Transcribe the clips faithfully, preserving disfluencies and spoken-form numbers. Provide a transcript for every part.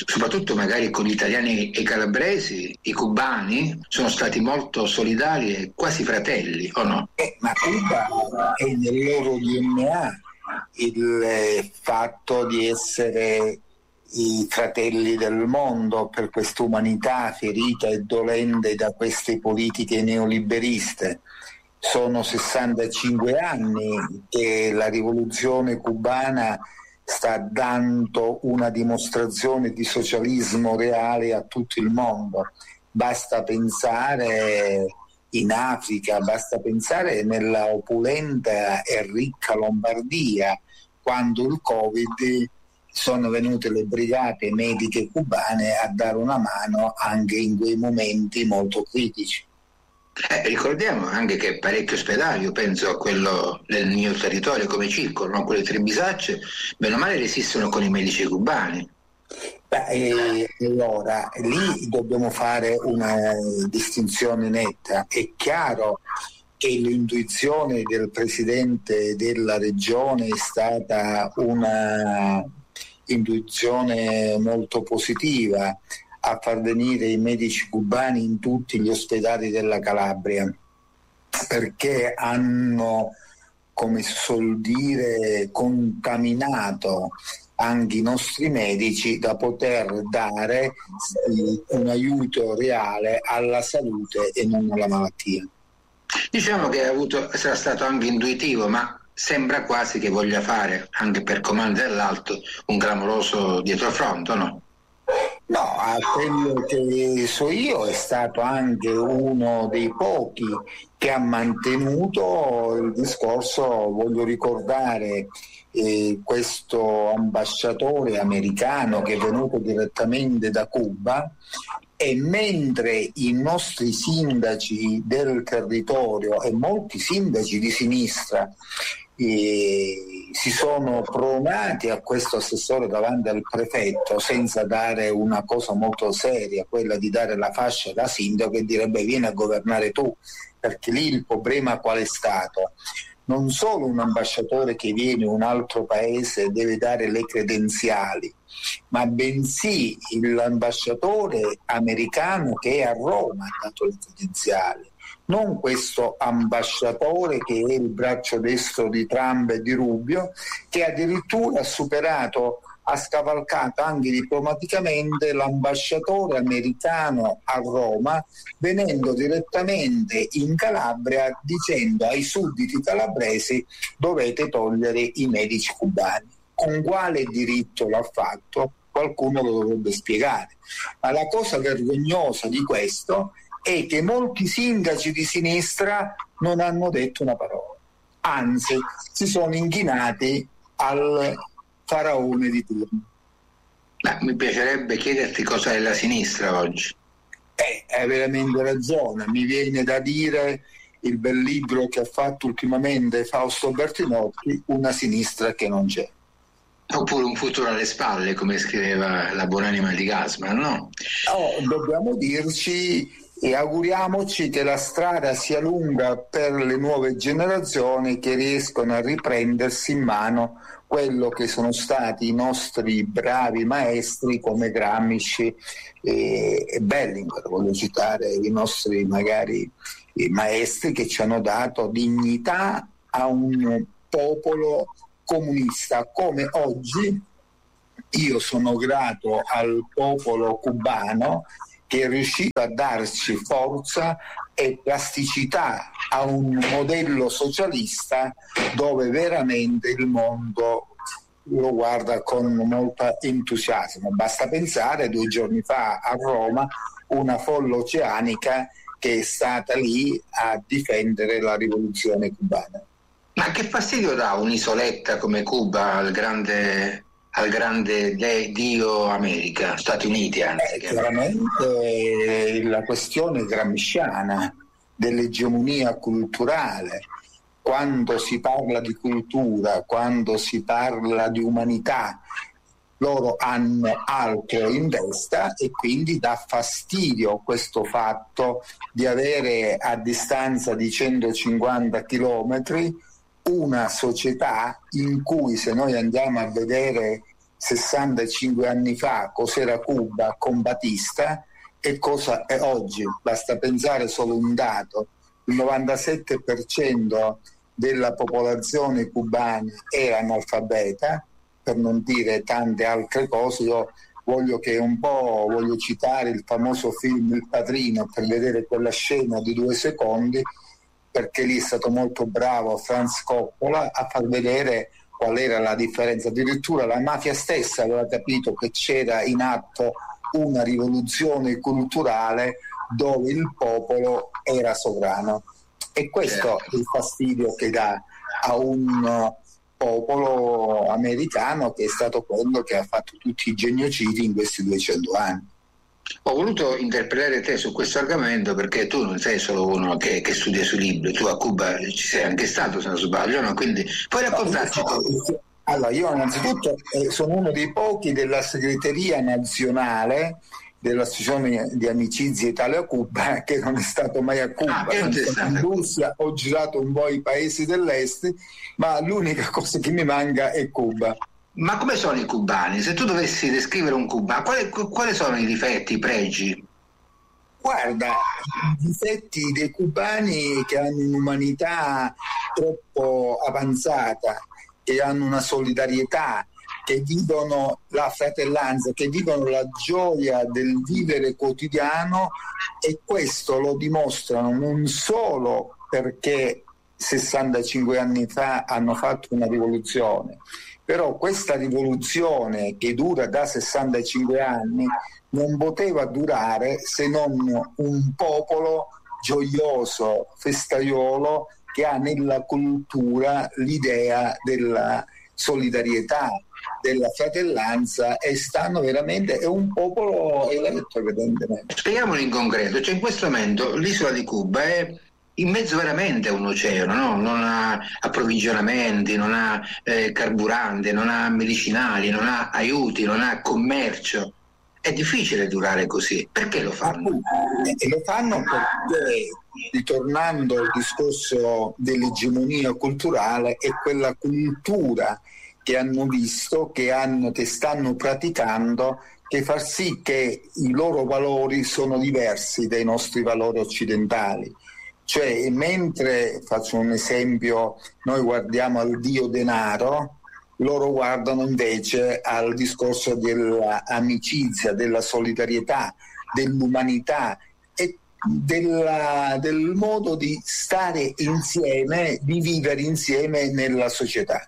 soprattutto magari con gli italiani e i calabresi, i cubani sono stati molto solidari e quasi fratelli, o no? Eh, ma Cuba è nel loro D N A il eh, fatto di essere i fratelli del mondo per questa umanità ferita e dolente da queste politiche neoliberiste. Sono sessantacinque anni che la rivoluzione cubana sta dando una dimostrazione di socialismo reale a tutto il mondo. Basta pensare in Africa, basta pensare nella opulenta e ricca Lombardia, quando il Covid sono venute le brigate mediche cubane a dare una mano anche in quei momenti molto critici. Eh, ricordiamo anche che parecchi ospedali, io penso a quello del mio territorio come Circolo, no? Quelle tre bisacce, meno male resistono con i medici cubani. Beh, e allora lì dobbiamo fare una distinzione netta. È chiaro che l'intuizione del presidente della regione è stata una intuizione molto positiva a far venire i medici cubani in tutti gli ospedali della Calabria, perché hanno, come si suol dire, contaminato anche i nostri medici da poter dare un aiuto reale alla salute e non alla malattia. Diciamo che ha avuto, sarà stato anche intuitivo, ma sembra quasi che voglia fare, anche per comando dell'alto, un clamoroso dietrofront, no? No, a quello che so io è stato anche uno dei pochi che ha mantenuto il discorso. Voglio ricordare eh, questo ambasciatore americano che è venuto direttamente da Cuba, e mentre i nostri sindaci del territorio e molti sindaci di sinistra eh, si sono pronati a questo assessore davanti al prefetto senza dare una cosa molto seria, quella di dare la fascia da sindaco e dire beh, vieni a governare tu, perché lì il problema qual è stato? Non solo un ambasciatore che viene in un altro paese deve dare le credenziali, ma bensì l'ambasciatore americano che è a Roma ha dato le credenziali, non questo ambasciatore che è il braccio destro di Trump e di Rubio, che addirittura ha superato, ha scavalcato anche diplomaticamente l'ambasciatore americano a Roma, venendo direttamente in Calabria dicendo ai sudditi calabresi dovete togliere i medici cubani. Con quale diritto l'ha fatto? Qualcuno lo dovrebbe spiegare. Ma la cosa vergognosa di questo è che molti sindaci di sinistra non hanno detto una parola, anzi si sono inchinati al faraone di turno. Ma mi piacerebbe chiederti cosa è la sinistra oggi. Eh, hai veramente ragione, mi viene da dire il bel libro che ha fatto ultimamente Fausto Bertinotti, Una sinistra che non c'è. Oppure un futuro alle spalle, come scriveva la buonanima di Gassman, no? No, dobbiamo dirci e auguriamoci che la strada sia lunga per le nuove generazioni che riescono a riprendersi in mano quello che sono stati i nostri bravi maestri come Gramsci e, e Bellinger. Voglio citare i nostri magari i maestri che ci hanno dato dignità a un popolo comunista, come oggi io sono grato al popolo cubano che è riuscito a darci forza e plasticità a un modello socialista dove veramente il mondo lo guarda con molto entusiasmo. Basta pensare due giorni fa a Roma una folla oceanica che è stata lì a difendere la rivoluzione cubana. Ma che fastidio dà un'isoletta come Cuba al grande, al grande de- Dio America, Stati Uniti anzi? Eh, chiaramente la questione gramsciana dell'egemonia culturale. Quando si parla di cultura, quando si parla di umanità, loro hanno altro in testa e quindi dà fastidio questo fatto di avere a distanza di centocinquanta chilometri una società in cui, se noi andiamo a vedere sessantacinque anni fa cos'era Cuba con Batista e cosa è oggi. Basta pensare solo un dato: il novantasette per cento della popolazione cubana era analfabeta, per non dire tante altre cose. Io voglio che un po' voglio citare il famoso film Il Padrino per vedere quella scena di due secondi, perché lì è stato molto bravo Franz Coppola a far vedere qual era la differenza. Addirittura la mafia stessa aveva capito che c'era in atto una rivoluzione culturale dove il popolo era sovrano, e questo è il fastidio che dà a un popolo americano che è stato quello che ha fatto tutti i genocidi in questi duecento anni. Ho voluto interpellare te su questo argomento perché tu non sei solo uno che, che studia sui libri, tu a Cuba ci sei anche stato, se non sbaglio, no? Quindi puoi raccontarci. No, io, allora, io innanzitutto eh, sono uno dei pochi della segreteria nazionale dell'Associazione di Amicizia Italia-Cuba che non è stato mai a Cuba. Ah, in Russia ho girato un po' i paesi dell'est, ma l'unica cosa che mi manca è Cuba. Ma come sono i cubani? Se tu dovessi descrivere un cubano, quali, quali sono i difetti, i pregi? Guarda, i difetti dei cubani che hanno un'umanità troppo avanzata, che hanno una solidarietà, che vivono la fratellanza, che vivono la gioia del vivere quotidiano, e questo lo dimostrano non solo perché sessantacinque anni fa hanno fatto una rivoluzione, però questa rivoluzione che dura da sessantacinque anni non poteva durare se non un popolo gioioso, festaiolo, che ha nella cultura l'idea della solidarietà, della fratellanza, e stanno veramente, è un popolo eletto evidentemente. Spieghiamolo in concreto, cioè in questo momento l'isola di Cuba è in mezzo veramente a un oceano, no? Non ha approvvigionamenti, non ha eh, carburante, non ha medicinali, non ha aiuti, non ha commercio. È difficile durare così. Perché lo fanno? E lo fanno perché, ritornando al discorso dell'egemonia culturale, è quella cultura che hanno visto, che, hanno, che stanno praticando, che fa sì che i loro valori sono diversi dai nostri valori occidentali. Cioè, mentre, faccio un esempio, noi guardiamo al dio denaro, loro guardano invece al discorso dell'amicizia, della solidarietà, dell'umanità e della, del modo di stare insieme, di vivere insieme nella società.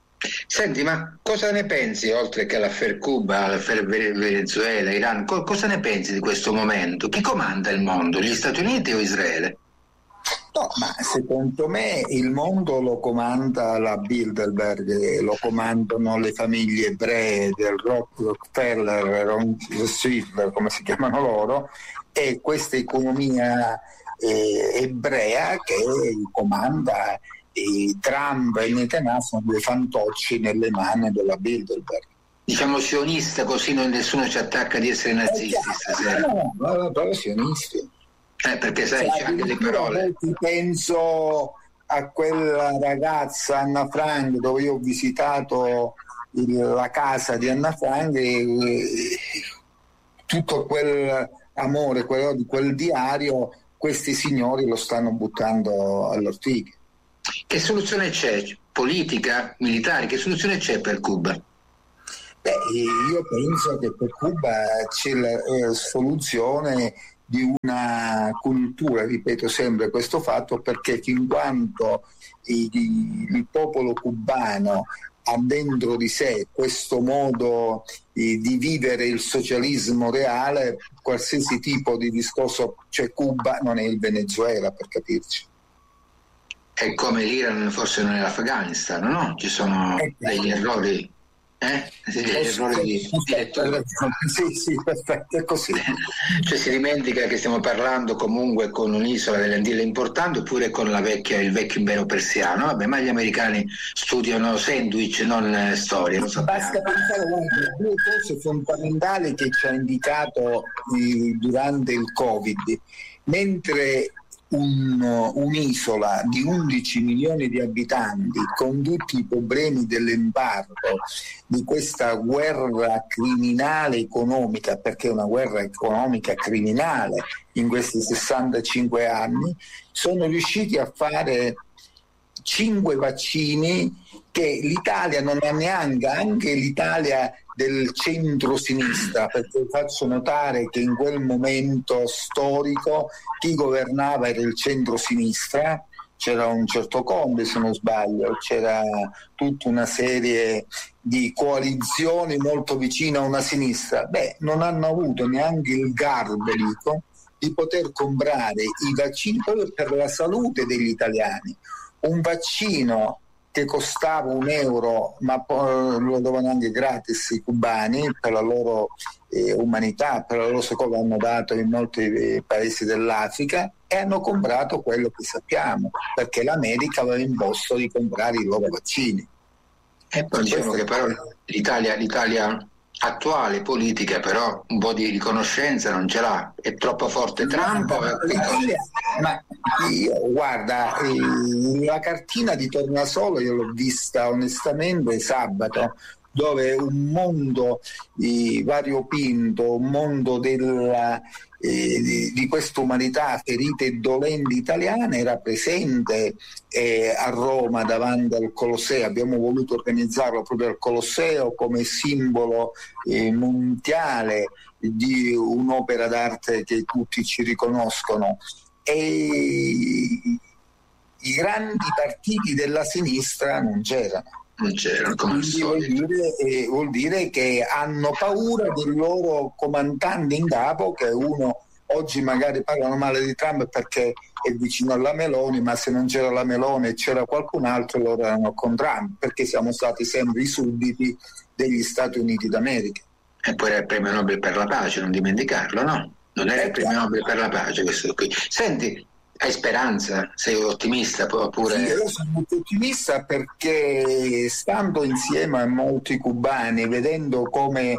Senti, ma cosa ne pensi, oltre che all'affaire Cuba, all'affaire Venezuela, Iran, co- cosa ne pensi di questo momento? Chi comanda il mondo, gli Stati Uniti o Israele? No, ma secondo me il mondo lo comanda la Bilderberg, lo comandano le famiglie ebree del Rockefeller, Rothschild, come si chiamano loro, e questa economia eh, ebrea che comanda. E Trump e Netanyahu sono due fantocci nelle mani della Bilderberg. Diciamo sionista, così non nessuno ci attacca di essere nazisti stasera. No, no, no, proprio sionisti. Eh, perché sai, c'è anche le parole. Penso a quella ragazza Anna Frank, dove io ho visitato il, la casa di Anna Frank, e, e tutto quel amore, quel, quel diario, questi signori lo stanno buttando all'ortiche. Che soluzione c'è? Politica? Militare? Che soluzione c'è per Cuba? Beh, io penso che per Cuba c'è la eh, soluzione di una cultura, ripeto sempre questo fatto, perché fin quanto il, il popolo cubano ha dentro di sé questo modo eh, di vivere il socialismo reale, qualsiasi tipo di discorso, cioè Cuba non è il Venezuela, per capirci. È come l'Iran, forse non è l'Afghanistan, no? Ci sono degli errori, eh? Degli errori di direttura. Sì, sì, perfetto, è così. Cioè si dimentica che stiamo parlando comunque con un'isola delle Antille importante, oppure con la vecchia, il vecchio impero persiano. Vabbè, ma gli americani studiano sandwich, non storia, lo sappiamo. Basta pensare a due cose fondamentali che ci ha indicato eh, durante il Covid. Mentre un, un'isola di undici milioni di abitanti con tutti i problemi dell'embargo, di questa guerra criminale economica, perché è una guerra economica criminale in questi sessantacinque anni, sono riusciti a fare cinque vaccini che l'Italia non ha neanche, anche l'Italia del centro-sinistra, perché faccio notare che in quel momento storico chi governava era il centro-sinistra, c'era un certo Conte se non sbaglio, c'era tutta una serie di coalizioni molto vicine a una sinistra. Beh, non hanno avuto neanche il garbo, dico, di poter comprare i vaccini proprio per la salute degli italiani. Un vaccino che costava un euro, ma poi lo davano anche gratis i cubani per la loro eh, umanità, per la loro secondo hanno dato in molti eh, paesi dell'Africa, e hanno comprato quello che sappiamo, perché l'America aveva imposto di comprare i loro vaccini. E poi diciamo che però l'Italia, l'Italia attuale politica però un po' di riconoscenza non ce l'ha, è troppo forte Trump. Ma io guarda, la cartina di Tornasole io l'ho vista onestamente sabato, dove un mondo eh, variopinto, un mondo della, eh, di, di questa umanità ferite e dolenti italiane era presente eh, a Roma davanti al Colosseo. Abbiamo voluto organizzarlo proprio al Colosseo come simbolo eh, mondiale di un'opera d'arte che tutti ci riconoscono. E i grandi partiti della sinistra non c'erano. Non c'erano, come vuol dire, eh, vuol dire che hanno paura del loro comandante in capo, che uno oggi magari parlano male di Trump perché è vicino alla Meloni, ma se non c'era la Meloni e c'era qualcun altro loro erano con Trump, perché siamo stati sempre i sudditi degli Stati Uniti d'America. E poi era il premio Nobel per la pace, non dimenticarlo, no? Non era il premio Nobel per la pace questo qui. Senti, hai speranza? Sei ottimista oppure? Sì, io sono molto ottimista perché stando insieme a molti cubani, vedendo come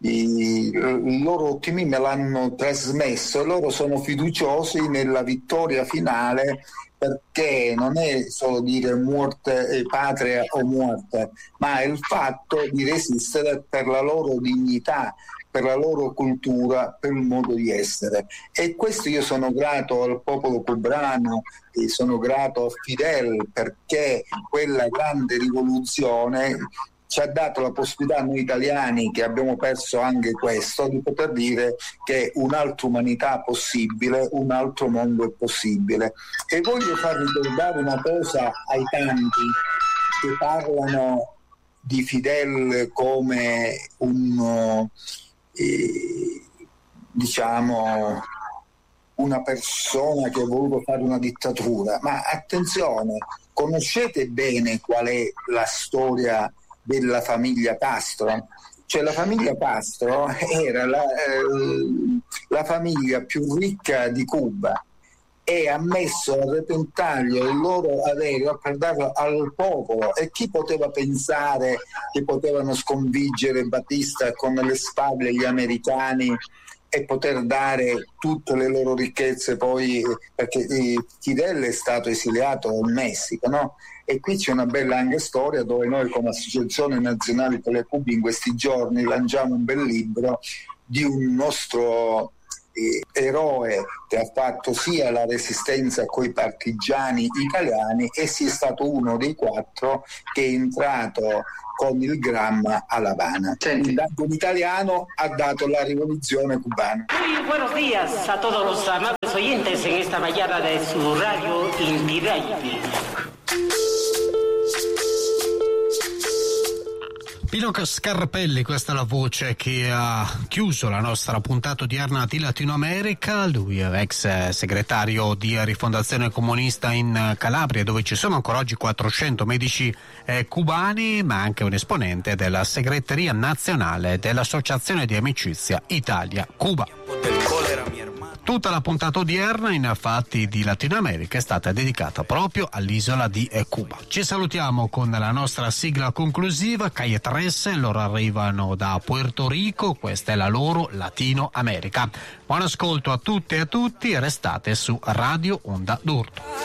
i, il loro ottimismo me l'hanno trasmesso, loro sono fiduciosi nella vittoria finale, perché non è solo dire morte, patria o morte, ma è il fatto di resistere per la loro dignità, per la loro cultura, per il modo di essere. E questo io sono grato al popolo cubano e sono grato a Fidel, perché quella grande rivoluzione ci ha dato la possibilità, noi italiani che abbiamo perso anche questo, di poter dire che un'altra umanità è possibile, un altro mondo è possibile. E voglio far ricordare una cosa ai tanti che parlano di Fidel come un eh, diciamo una persona che ha voluto fare una dittatura, ma attenzione, conoscete bene qual è la storia della famiglia Castro? Cioè la famiglia Castro era la, eh, la famiglia più ricca di Cuba e ha messo a repentaglio il loro avere per darlo al popolo. E chi poteva pensare che potevano sconfiggere Batista con le spalle gli americani e poter dare tutte le loro ricchezze poi, perché Fidel è stato esiliato in Messico, no? E qui c'è una bella anche storia dove noi come Associazione Nazionale per le Cubi in questi giorni lanciamo un bel libro di un nostro eh, eroe che ha fatto sia la resistenza coi partigiani italiani e sia stato uno dei quattro che è entrato con il Gramma a La Habana. Senti. Un italiano ha dato la rivoluzione cubana. Muy buenos días a todos los amables oyentes en esta mañana de su radio Inti Raymi. Pino Scarpelli, questa è la voce che ha chiuso la nostra puntata odierna di Latino America. Lui è ex segretario di Rifondazione Comunista in Calabria, dove ci sono ancora oggi quattrocento medici eh, cubani, ma anche un esponente della segreteria nazionale dell'Associazione di Amicizia Italia-Cuba. Tutta la puntata odierna, infatti, di Latino America è stata dedicata proprio all'isola di Cuba. Ci salutiamo con la nostra sigla conclusiva, Calle Trece, loro arrivano da Puerto Rico, questa è la loro Latino America. Buon ascolto a tutte e a tutti e restate su Radio Onda d'Urto.